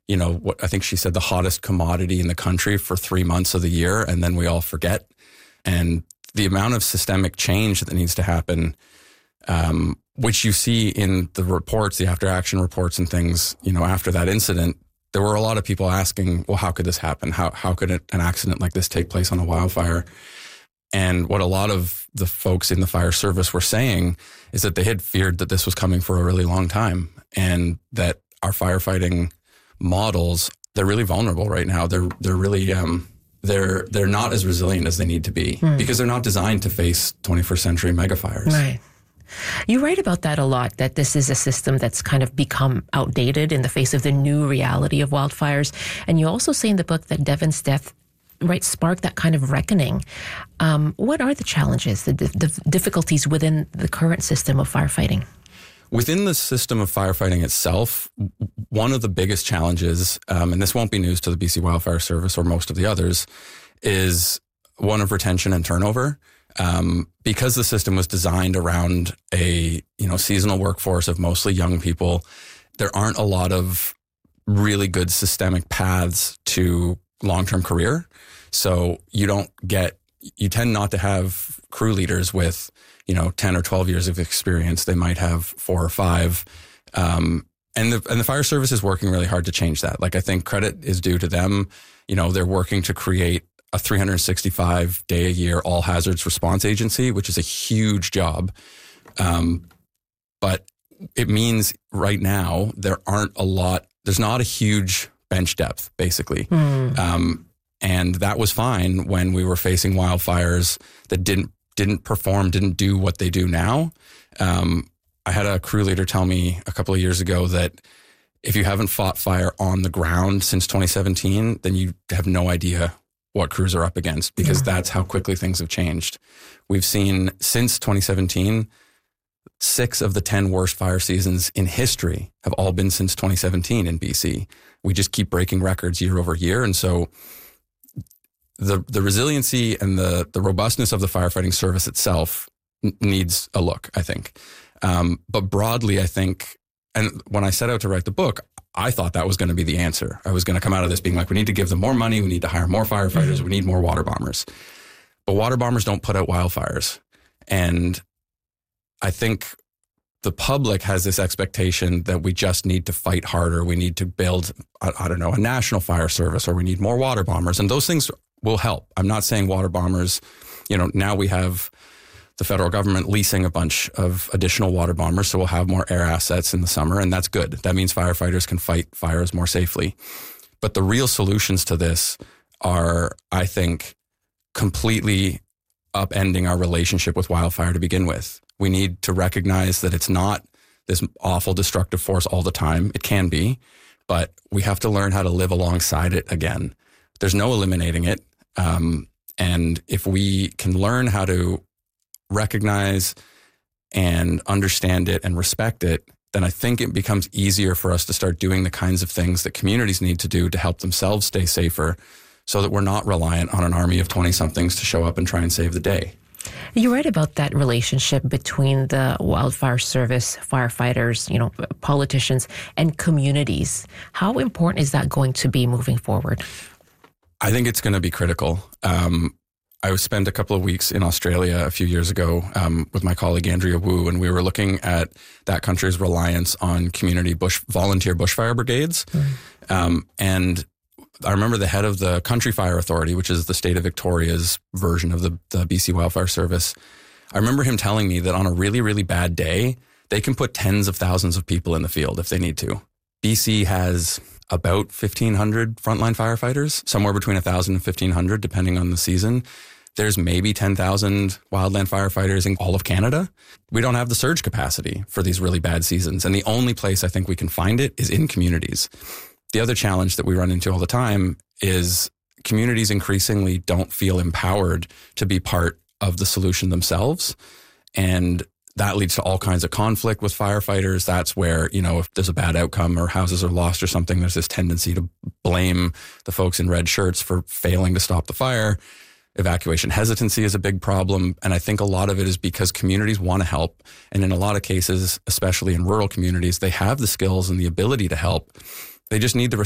what I think she said, the hottest commodity in the country for 3 months of the year, and then we all forget. And the amount of systemic change that needs to happen, which you see in the reports, the after action reports and things, after that incident, there were a lot of people asking, well, how could this happen? How could an accident like this take place on a wildfire? And what a lot of the folks in the fire service were saying is that they had feared that this was coming for a really long time, and that our firefighting models, they're really vulnerable right now. They're really, they're not as resilient as they need to be because they're not designed to face 21st century mega fires. Right. You write about that a lot, that this is a system that's kind of become outdated in the face of the new reality of wildfires. And you also say in the book that Devon's death sparked that kind of reckoning. What are the challenges, the difficulties within the current system of firefighting? Within the system of firefighting itself, one of the biggest challenges, and this won't be news to the BC Wildfire Service or most of the others, is one of retention and turnover. Because the system was designed around a seasonal workforce of mostly young people, there aren't a lot of really good systemic paths to long-term career. So you tend not to have crew leaders with 10 or 12 years of experience. They might have 4 or 5. And the fire service is working really hard to change that. Like, I think credit is due to them. They're working to create a 365-day-a-year all hazards response agency, which is a huge job. But it means right now there's not a huge bench depth, basically. And that was fine when we were facing wildfires that didn't do what they do now. I had a crew leader tell me a couple of years ago that if you haven't fought fire on the ground since 2017, then you have no idea what crews are up against, because that's how quickly things have changed. We've seen since 2017, 6 of the 10 worst fire seasons in history have all been since 2017 in BC. We just keep breaking records year over year. And so the resiliency and the robustness of the firefighting service itself needs a look, I think. But broadly, I think, and when I set out to write the book, I thought that was going to be the answer. I was going to come out of this being like, we need to give them more money. We need to hire more firefighters. We need more water bombers. But water bombers don't put out wildfires. And I think the public has this expectation that we just need to fight harder. We need to build, a national fire service, or we need more water bombers. And those things will help. I'm not saying water bombers, now we have the federal government leasing a bunch of additional water bombers, so we'll have more air assets in the summer, and that's good. That means firefighters can fight fires more safely. But the real solutions to this are, I think, completely upending our relationship with wildfire to begin with. We need to recognize that it's not this awful destructive force all the time. It can be, but we have to learn how to live alongside it again. There's no eliminating it. And if we can learn how to recognize and understand it and respect it, then I think it becomes easier for us to start doing the kinds of things that communities need to do to help themselves stay safer, so that we're not reliant on an army of 20-somethings to show up and try and save the day. You write about that relationship between the wildfire service, firefighters, politicians, and communities. How important is that going to be moving forward? I think it's going to be critical. I spent a couple of weeks in Australia a few years ago with my colleague Andrea Wu, and we were looking at that country's reliance on community volunteer bushfire brigades. And I remember the head of the Country Fire Authority, which is the state of Victoria's version of the BC Wildfire Service. I remember him telling me that on a really, really bad day, they can put tens of thousands of people in the field if they need to. BC has about 1,500 frontline firefighters, somewhere between 1,000 and 1,500, depending on the season. There's maybe 10,000 wildland firefighters in all of Canada. We don't have the surge capacity for these really bad seasons. And the only place I think we can find it is in communities. The other challenge that we run into all the time is communities increasingly don't feel empowered to be part of the solution themselves. And that leads to all kinds of conflict with firefighters. That's where, if there's a bad outcome or houses are lost or something, there's this tendency to blame the folks in red shirts for failing to stop the fire. Evacuation hesitancy is a big problem. And I think a lot of it is because communities want to help. And in a lot of cases, especially in rural communities, they have the skills and the ability to help. They just need the